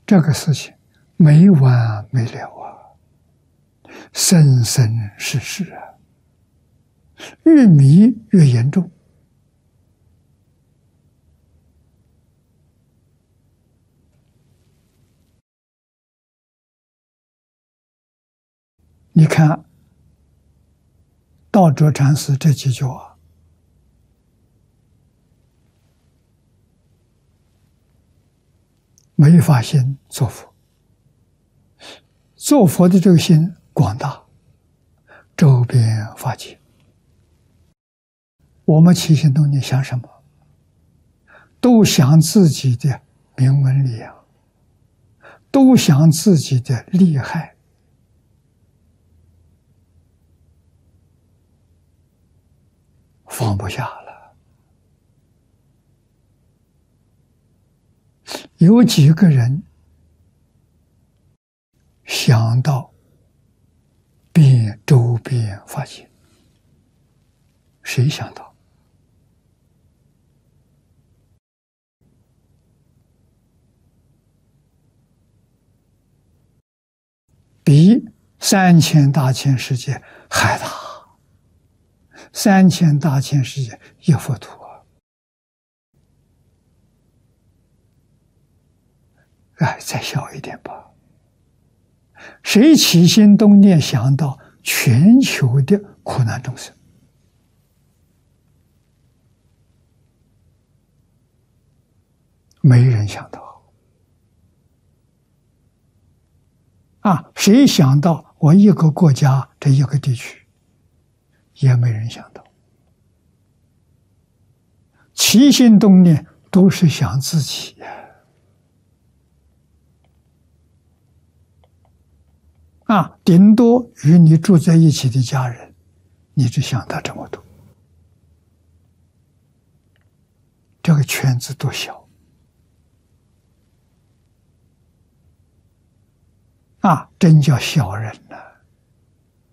这个事情没完没了啊，生生世世啊，越迷越严重。你看道哲禅师这几句话，没发心做佛，做佛的这个心广大，周边法界。我们起心动念想什么，都想自己的名闻利养，都想自己的利害，放不下了。有几个人想到遍周边法界？谁想到？比3000大千世界还大，3000大千世界一佛土啊！哎，再小一点吧。谁起心动念想到全球的苦难众生？没人想到。谁想到我一个国家这一个地区？也没人想到。起心动念都是想自己顶多与你住在一起的家人，你只想到这么多，这个圈子多小真叫小人了。